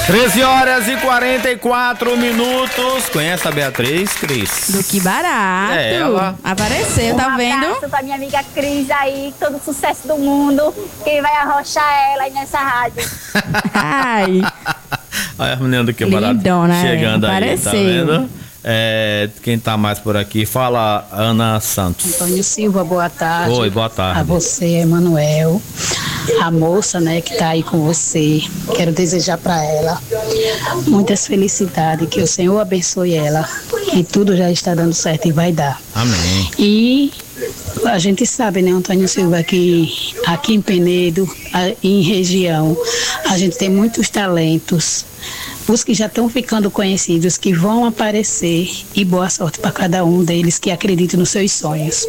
13 horas e 44 minutos. Conhece a Beatriz, Cris? Do Que Barato. Ela apareceu, tá vendo? Um abraço pra minha amiga Cris aí, todo o sucesso do mundo. Quem vai arrochar ela aí nessa rádio. Ai. Olha a menina do Que Barato Lindona, chegando aí, apareceu. tá vendo? Quem tá mais por aqui? Fala, Ana Santos. Antônio Silva, boa tarde. Oi, boa tarde. A você, Emanuel, a moça, né, que tá aí com você. Quero desejar para ela muitas felicidades, que o Senhor abençoe ela, que tudo já está dando certo e vai dar. Amém. E a gente sabe, né, Antônio Silva, que aqui em Penedo, em região, a gente tem muitos talentos. Os que já estão ficando conhecidos, que vão aparecer, e boa sorte para cada um deles que acredita nos seus sonhos.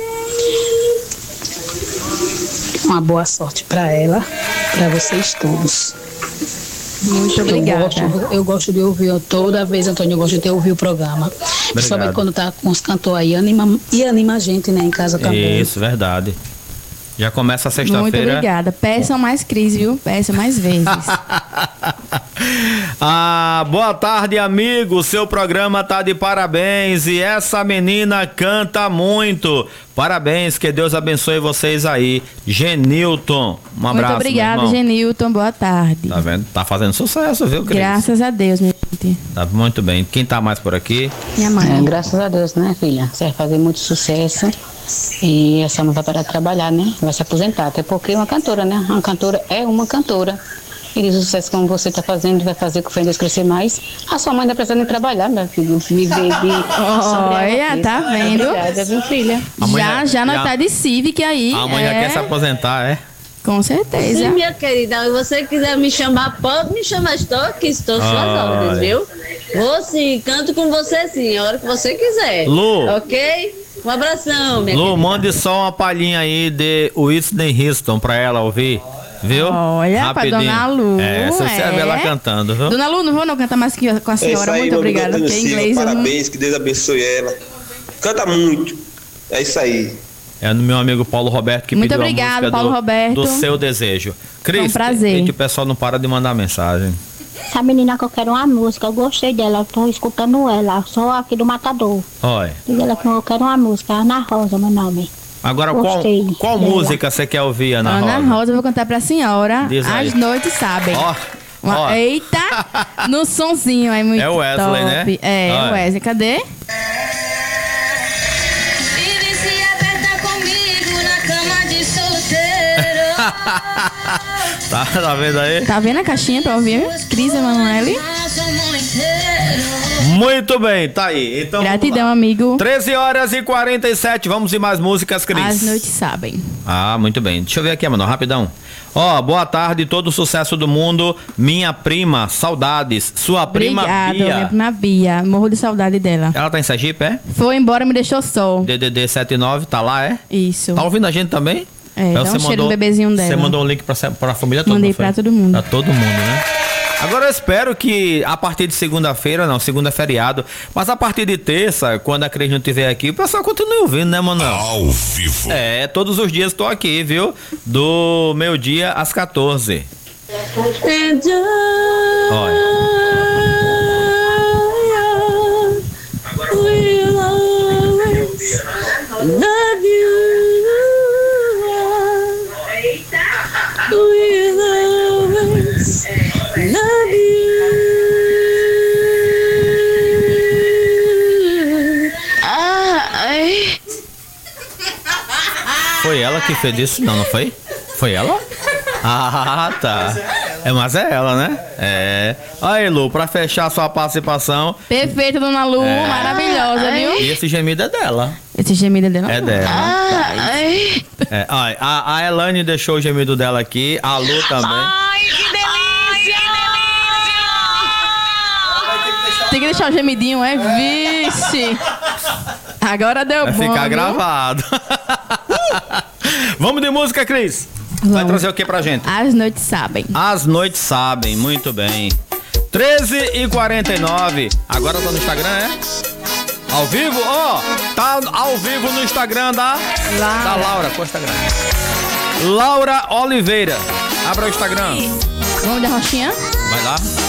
Uma boa sorte para ela, para vocês todos. Muito obrigada. Eu gosto de ouvir, toda vez, Antônio, eu gosto de ouvir o programa. Principalmente quando tá com os cantores aí, anima a gente, né, em casa cantando. Isso, verdade. Já começa a sexta-feira. Muito obrigada. Peçam mais Cris, viu? Peçam mais vezes. Boa tarde, amigo. Seu programa tá de parabéns e essa menina canta muito. Parabéns, que Deus abençoe vocês aí. Genilton, um abraço. Muito obrigada, meu irmão. Genilton. Boa tarde. Tá vendo? Tá fazendo sucesso, viu, Cris? Graças a Deus, minha gente. Tá muito bem. Quem tá mais por aqui? Minha mãe. Graças a Deus, né, filha? Você vai fazer muito sucesso. E essa não vai parar de trabalhar, né? Vai se aposentar. Até porque é uma cantora, né? Uma cantora é uma cantora. E o sucesso como você está fazendo vai fazer com o Deus crescer mais. A sua mãe ainda precisa de trabalhar, meu filho. Viver de. Olha, tá vendo? Obrigada, viu, filha? Já nós tá de Civic aí. Amanhã quer se aposentar, é? Com certeza. Sim, minha querida, se você quiser me chamar, pode me chamar, estou aqui, estou suas ordens, viu? Vou sim, canto com você sim, a hora que você quiser. Lu. Ok? Um abração, minha Lu, querida. mande só uma palhinha aí de Whitney Houston pra ela ouvir, viu? Olha, rapidinho. pra Dona Lu. Você vai ver ela cantando, viu? Dona Lu, não vou não cantar mais com a senhora. aí, Muito obrigada, porque em inglês eu não... Parabéns, que Deus abençoe ela. Canta muito. É isso aí. É do meu amigo Paulo Roberto que Muito pediu obrigado, a música Paulo Roberto. do Seu Desejo. Cris, um prazer. e que o pessoal não para de mandar mensagem. Essa menina que eu quero uma música, eu gostei dela, eu tô escutando ela, sou aqui do Matador. Olha. Diz ela que eu quero uma música, Ana Rosa, meu nome. Agora, Gostei qual dela. música você quer ouvir, Ana Rosa? Ana Rosa, eu vou cantar pra senhora. Diz aí. As noites sabem. Ó. Eita! No sonzinho, é muito É o Wesley, top. né? É, Olha. o Wesley. Cadê? Tá vendo aí? Tá vendo a caixinha pra ouvir? Cris Emanuele. Muito bem, tá aí. Então, Gratidão, amigo. 13 horas e 47, vamos em mais músicas, Cris. As noites sabem. Muito bem. Deixa eu ver aqui, mano, rapidão. Boa tarde, todo o sucesso do mundo. Minha prima, saudades. Sua prima Obrigada, Bia. minha prima Bia. Morro de saudade dela. Ela tá em Sergipe, é? Foi embora, me deixou só. DDD 79, tá lá, é? Isso. Tá ouvindo a gente também? Dá um cheiro no bebezinho dela. Você mandou um link pra família toda? Mandei não foi? pra todo mundo. Pra todo mundo, né? Agora eu espero que a partir de segunda-feira, segunda é feriado, mas a partir de terça, quando a Cris não estiver aqui, o pessoal continue ouvindo, né, Manuel? Ao vivo. Todos os dias estou aqui, viu? Do meio-dia às 14. Olha. Foi ela que fez isso? Não foi? Foi ela? Tá. Mas é ela, né? Aí, Lu, pra fechar sua participação. Perfeita, Dona Lu, maravilhosa, viu? E esse gemido é dela. Esse gemido é dela? É dela. A Elane deixou o gemido dela aqui, a Lu também. Ai, que delícia! Tem que deixar o gemidinho, vixe! Agora deu bom. Vai ficar viu? gravado. Vamos de música, Cris. Vai trazer o que pra gente? As noites sabem. As noites sabem, muito bem. 13h49. Agora eu tô no Instagram, Ao vivo? Tá ao vivo no Instagram da Laura. Qual é o Instagram? Laura Oliveira. Abra o Instagram. Vamos de rochinha? Vai lá.